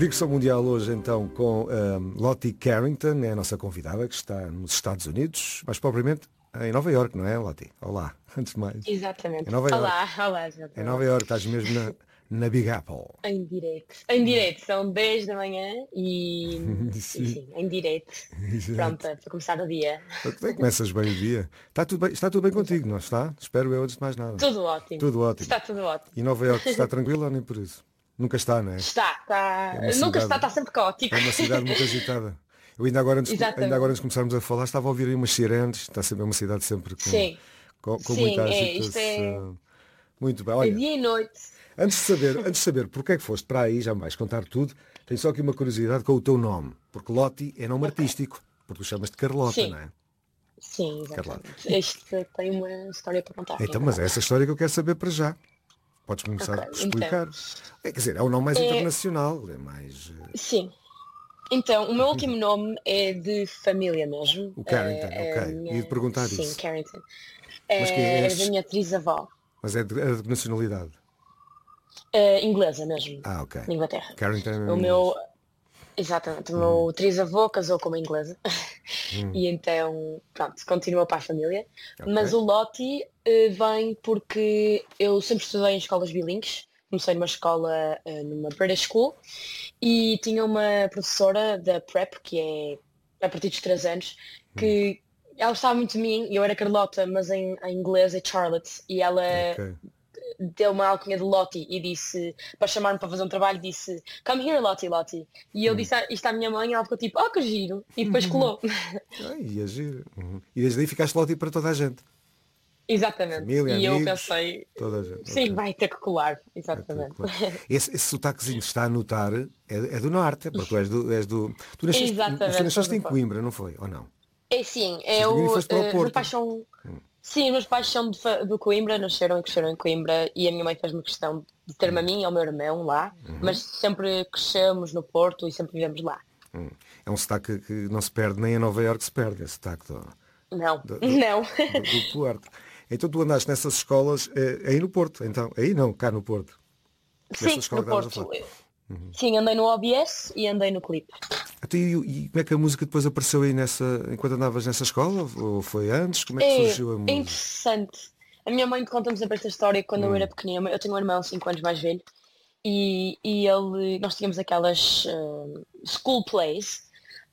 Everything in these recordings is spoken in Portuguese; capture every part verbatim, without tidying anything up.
Digressão Mundial hoje então com um, Lottie Carrington, é a nossa convidada que está nos Estados Unidos, mais propriamente em Nova Iorque, não é, Lottie? Olá, antes de mais. Exatamente. Em Nova Olá, Iorque. olá, exatamente. Em Nova Iorque, estás mesmo na, na Big Apple. Em direto. Em direto, são dez da manhã e, e Sim. sim, em direto. Exato. Pronta para começar o dia. Bem, começas bem o dia. Está tudo bem, está tudo bem contigo, não está? Espero eu antes de mais nada. Tudo ótimo. Tudo ótimo. Está tudo ótimo. E Nova Iorque está tranquila ou nem por isso? Nunca está, não é? Está, está. É uma Nunca cidade- está, está sempre caótico. É uma cidade muito agitada. Eu ainda agora, antes, Exatamente. ainda agora antes de começarmos a falar, estava a ouvir aí umas sirenes. Está sempre é uma cidade sempre com, Sim. com, com Sim, muita é, agitação. isto é- Muito bem. É Olha, dia e noite. antes de saber, antes de saber porque é que foste para aí, já me vais contar tudo, tenho só aqui uma curiosidade com o teu nome. Porque Lottie é nome artístico. Porque tu chamas-te Carlota, Sim. não é? Sim, Carlota. exatamente. Este tem uma história para contar. Então, mas é essa história que eu quero saber para já. Podes começar Ok, a explicar. É, quer dizer, é o nome mais É- internacional. É mais... eh, Sim. Então, o meu último nome é de família mesmo. O Carrington, É- é a ok. minha- Ia-te perguntar Sim, isso. Carrington. Mas que é É, é esse? da minha atriz-avó. Mas é de, é de nacionalidade. É, inglesa mesmo. Ah, ok. Na Inglaterra. Carrington é O mesmo meu. inglês. Exatamente. O meu trisavô casou com uma inglesa. E então, pronto, continuou para a família. Ok. Mas o Lottie eh, vem porque eu sempre estudei em escolas bilíngues. Comecei numa escola, eh, numa British School. E tinha uma professora da Prep, que é a partir dos três anos, que ela gostava muito de mim. Eu era Carlota, mas em, em inglês é Charlotte. E ela Ok. deu uma alcunha de Lottie e disse, para chamar-me para fazer um trabalho, disse come here Lottie, Lottie. E eu disse isto à minha mãe e ela ficou tipo, oh que giro. E depois colou. Ai, ia giro. Uhum. E desde aí ficaste Lottie para toda a gente. Exatamente. Família, e eu amigos, pensei, toda a gente. sim, Ok. vai ter que colar. É tudo Exatamente. claro. Esse, esse sotaquezinho que está a notar é, é do norte, é porque tu és do. És do tu nasceste, Exatamente, tu nasceste sou em do Coimbra, não foi? Ou não? É sim, é Vocês o. foste para o eh, os meus Porto. pais são. Sim, os meus pais são de, fa- de Coimbra, nasceram e cresceram em Coimbra e a minha mãe fez-me questão de ter-me a mim e ao meu irmão lá, mas sempre crescemos no Porto e sempre vivemos lá. Hum. É um sotaque que não se perde, nem em Nova Iorque se perde, esse sotaque do, Não, do, do, não. do, do Porto. Então tu andaste nessas escolas é, aí no Porto, então. Aí não, cá no Porto. Nessa Sim, escola no que estavas a Porto. falar. Sim, andei no O B S e andei no clipe. Então, e, e como é que a música depois apareceu aí nessa, enquanto andavas nessa escola? Ou foi antes? Como é que É, surgiu a é música? interessante. A minha mãe conta-me sempre esta história quando Hum. eu era pequenina. Eu tenho um irmão cinco anos mais velho e, e ele, nós tínhamos aquelas eh, school plays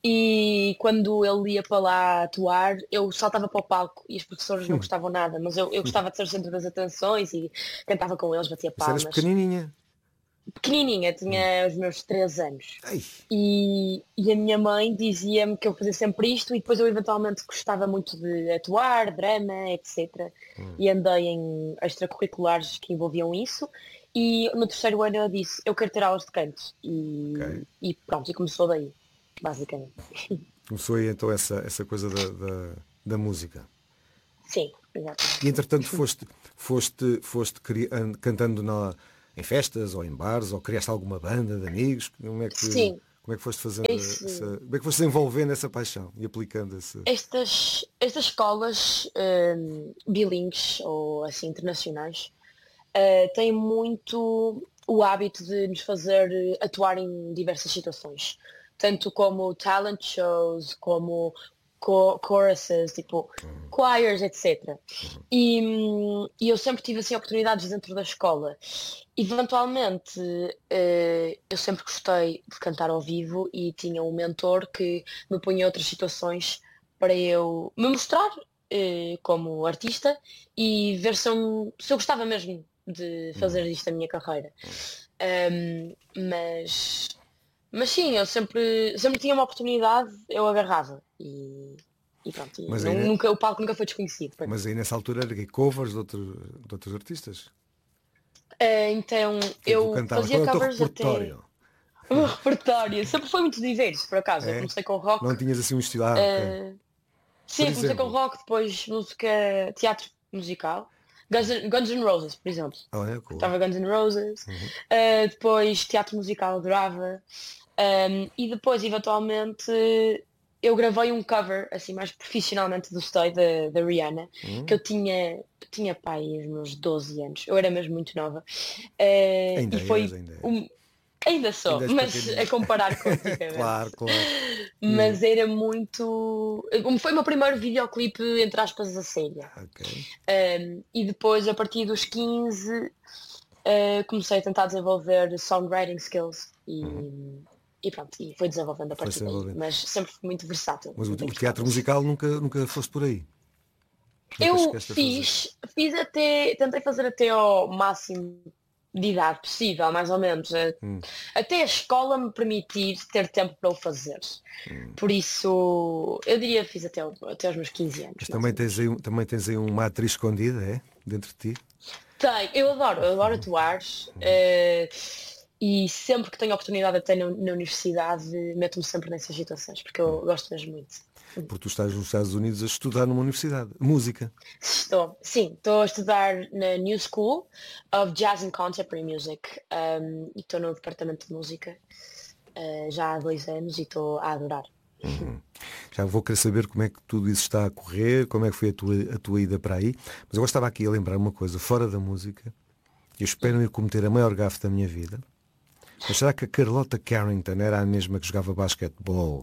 e quando ele ia para lá atuar eu saltava para o palco e os professores não gostavam nada, mas eu, eu gostava de ser o centro das atenções e cantava com eles, batia Mas eras palmas. pequenininha. Pequenininha, tinha os meus três anos. Ai, E, e a minha mãe dizia-me que eu fazia sempre isto e depois eu eventualmente gostava muito de atuar, drama, etcétera. E andei em extracurriculares que envolviam isso. E no terceiro ano eu disse, eu quero ter aulas de canto. E, Ok. e pronto, e começou daí, basicamente. começou aí então essa, essa coisa da, da, da música. Sim, exato. E entretanto foste, foste, foste cri- an- cantando na, em festas ou em bares, ou criaste alguma banda de amigos? Como é que, Sim. como é que foste fazendo Esse- essa, como é que foste desenvolvendo essa paixão e aplicando esse. Estas, estas escolas hum, bilíngues ou assim internacionais eh, têm muito o hábito de nos fazer eh, atuar em diversas situações, tanto como talent shows, como cho- choruses, tipo choirs, etcétera. E, hum, e eu sempre tive assim oportunidades dentro da escola. Eventualmente, eh, eu sempre gostei de cantar ao vivo e tinha um mentor que me punha em outras situações para eu me mostrar eh, como artista e ver se eu, se eu gostava mesmo de fazer isto a minha carreira. Ahm, mas, mas sim, eu sempre, sempre tinha uma oportunidade, eu agarrava e, e pronto. E Mas nu- aí, né? nunca, o palco nunca foi desconhecido para mim. Mas aí nessa altura era que covers de, outro, de outros artistas? Ah, então Que tu eu cantavas. fazia Qual é o teu covers até. repertório? O meu repertório sempre foi muito diverso, por acaso. Eu É? comecei com rock. Não tinhas assim um estilo. Ah, ok. ah, sim, Por comecei com exemplo? rock, depois música, teatro musical. Guns, N- Guns N' Roses, por exemplo. Olha, cool. Estava Guns N' Roses. Ah, depois teatro musical, adorava. Um, e depois, eventualmente, eu gravei um cover, assim, mais profissionalmente do Stay, da, da Rihanna, que eu tinha, tinha pai os meus doze anos. Eu era mesmo muito nova. Uh, Ainda e foi és, ainda és. um- Ainda sou, Ainda és mas pequenino. a comparar com antigamente. Claro, claro. Mas era muito. Foi o meu primeiro videoclipe, entre aspas, a sério. Ok. Um, e depois, a partir dos quinze, uh, comecei a tentar desenvolver songwriting skills e, Uhum. e pronto, e foi desenvolvendo a Foi partir daí. desenvolvendo. Mas sempre fui muito versátil. Mas o, muito o teatro versátil. musical nunca, nunca foste por aí. Nunca Eu chegaste a fazer. fiz, fiz até, tentei fazer até ao máximo de idade possível, mais ou menos. a- Hum, Até a escola me permitir ter tempo para o fazer. hum. Por isso, eu diria que fiz até, o- até os meus quinze anos. Mas mais também ou tens, menos. aí, um- também tens aí uma atriz escondida, é? Dentro de ti? Tenho, eu adoro, eu adoro atuar. eh, e sempre que tenho a oportunidade até na, na universidade, meto-me sempre nessas situações, porque eu gosto mesmo muito. Porque tu estás nos Estados Unidos a estudar numa universidade. Música. Estou, sim, estou a estudar na New School of Jazz and Contemporary Music, um, e estou no departamento de música uh, já há dois anos e estou a adorar. Uhum. Já vou querer saber como é que tudo isso está a correr, como é que foi a tua, a tua ida para aí. Mas eu estava aqui a lembrar uma coisa, fora da música, eu espero não ir cometer a maior gafe da minha vida. Mas será que a Carlota Carrington era a mesma que jogava basquetebol?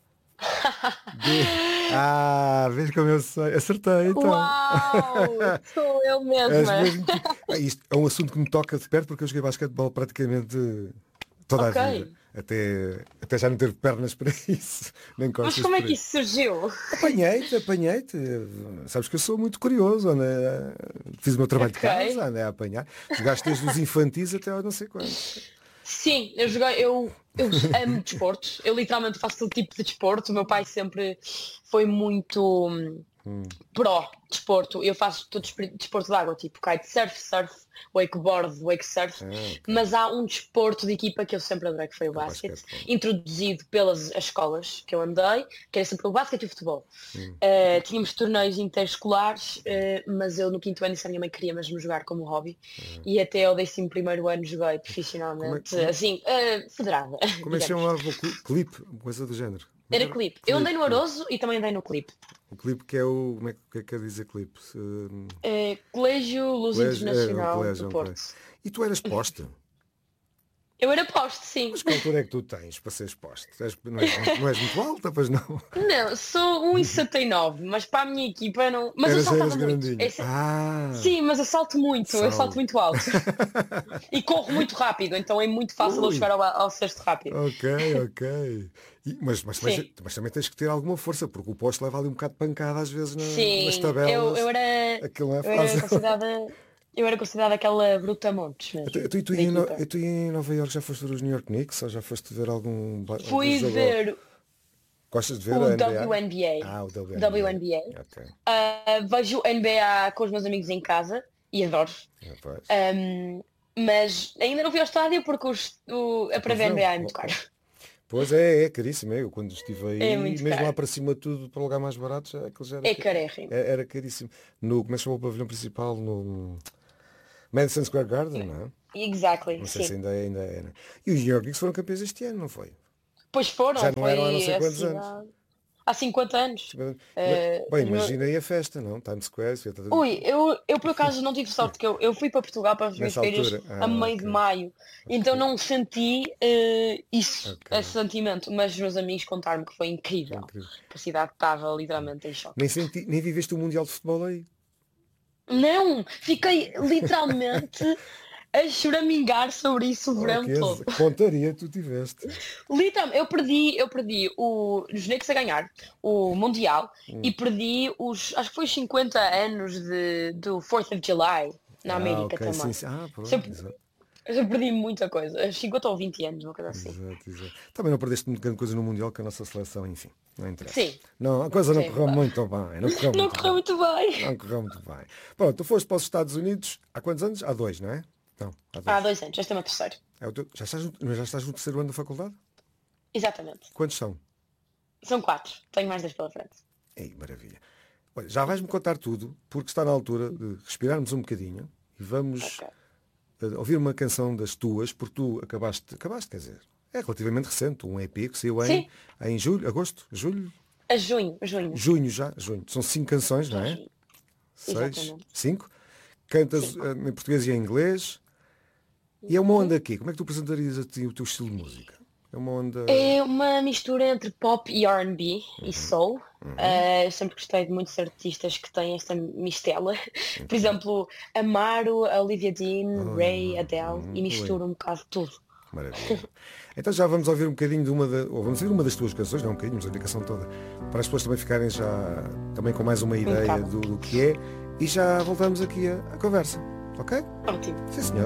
De- Ah, vês como eu sei. Acertei então. Uau! Sou eu És mesma! mesmo tu. Ah, isto é um assunto que me toca de perto porque eu joguei basquetebol praticamente toda a Ok. vida. Até, até já não ter pernas para isso, nem Mas costas como é para que isso. isso surgiu? Apanhei-te, apanhei-te. Sabes que eu sou muito curioso, né? Fiz o meu trabalho de Ok. casa, andei a apanhar. Jogaste desde os infantis até aos não sei quantos. Sim, eu joguei, eu, eu amo desportos. Eu literalmente faço todo tipo de desporto. O meu pai sempre foi muito hum, Hum. pró desporto. Eu faço todo despe- desporto de água, tipo kitesurf, surf, wakeboard, wake surf. Ah, ok. Mas há um desporto de equipa que eu sempre adorei, que foi o É o basquete, basquetebol. introduzido pelas as escolas que eu andei, que era sempre o basquete e o futebol. Hum. Uh, tínhamos torneios interescolares, uh, mas eu no quinto ano disse à minha mãe que queria mesmo jogar como hobby. E até ao décimo primeiro ano joguei profissionalmente, Como é- como é- assim, uh, federada, Como é que se digamos. chamava o cli- clipe? Uma coisa do género. Como é que Era era? clipe. Eu andei no clipe. Aroso e também andei no clipe. O clipe que é o. Como é que, o que é que quer dizer clipe? Se, hum, Uh, Colégio Luz colégio, é, o Internacional colégio, do é um Porto. colégio. E tu eras posta? Eu era poste, sim. Mas que altura é que tu tens para seres poste? És- Não és, muito- não és muito alta, pois não? Não, sou um e sessenta e nove, mas para a minha equipa não. Mas eu Eras, saltava eras muito. grandinha. Esse- Ah! Sim, mas eu salto muito, eu Salto. salto muito alto. E corro muito rápido, então é muito fácil eu Ui. chegar ao, ao cesto rápido. Ok, ok. E- mas, mas, mas, Sim. mas também tens que ter alguma força, porque o poste leva ali um bocado de pancada às vezes na- nas Sim, tabelas. eu, eu era, Aquilo não é eu era fácil. considerada, eu era considerada aquela bruta montes mesmo, Tu, tu, tu, da em, No- equipa. tu em Nova Iorque já foste ver os New York Knicks ou já foste ver algum, ba- algum Fui jogo? ver Gostas de ver o a N B A? W N B A. Ah, o W N B A. W N B A. Ok. Ah, vejo N B A com os meus amigos em casa e adoro. Ah, pois. Ahm, mas ainda não fui ao estádio porque os- o, a prévia não. N B A é muito caro. Pois é, é caríssimo. Eu quando estive aí, É muito mesmo caro. lá para cima de tudo, para lugar mais barato, já, aquilo já era, É ca- carérrimo. é- era caríssimo. No, como é que se chama o pavilhão principal? No Madison Square Garden, não é? Exactly, Não sei se sim. ainda é, ainda era. E os New York Knicks foram campeões este ano, não foi? Pois foram, Já não foi eram há não sei a quantos anos. cidade- há cinquenta anos. Eh, Bem, no- imagina aí a festa, não? Times Square, isso é tudo- Ui, eu, eu por acaso não tive sorte, que eu, eu fui para Portugal para as minhas Nessa férias altura? a Ah, meio ok. de maio, então não senti eh, isso, Ok. esse sentimento, mas os meus amigos contaram-me que foi incrível. Incrível. A cidade estava literalmente em choque. Nem, senti, nem viveste o Mundial de Futebol aí. Não, fiquei literalmente a choramingar sobre isso o Oh, verão que, ex- todo. que pontaria tu tiveste. Literalmente, eu perdi, eu perdi o, os negros a ganhar o Mundial Hum. e perdi os, acho que foi os cinquenta anos de, do fourth of July na Ah, América ok, também. sim, sim. Ah, pronto, Sempre- exato, Eu perdi muita coisa, cinquenta ou vinte anos, uma coisa assim. exato, exato. Também não perdeste muito grande coisa no Mundial que a nossa seleção, enfim, não interessa. Sim. Não, a coisa não Sim, correu claro. muito bem. Não correu Não muito correu bem. muito bem. Não correu muito bem. Pronto, tu foste para os Estados Unidos há quantos anos? Há dois, não é? Não, há dois. Há dois anos, este é o meu terceiro. É o teu- já, estás no, já estás no terceiro ano da faculdade? Exatamente. Quantos são? São quatro, tenho mais dois pela frente. Ei, maravilha. Olha, já vais-me contar tudo, porque está na altura de respirarmos um bocadinho e vamos Ok. eh, ouvir uma canção das tuas, porque tu acabaste, acabaste, quer dizer, é relativamente recente, um E P que saiu em, Sim. em julho, agosto, julho, A junho, junho. junho já, junho. São cinco canções, não é? Junho. Seis, Exatamente. cinco. Cantas Sim. eh, em português e em inglês. E é uma onda aqui. Como é que tu apresentarias a ti o teu estilo de música? É uma onda... É uma mistura entre pop e R and B e soul. Uhum. Uh, eu sempre gostei de muitos artistas que têm esta mistela. Por exemplo, Amaro, a Olivia Dean, Oh, Ray, não. Adele, Hum, e misturo um bocado tudo. Maravilha. Então já vamos ouvir um bocadinho de uma da, ou vamos ouvir uma das tuas canções, não um bocadinho, mas a canção toda, para as pessoas também ficarem já também com mais uma ideia Impecável. do, do que é, e já voltamos aqui à, à conversa, ok? Ótimo. Sim, senhor.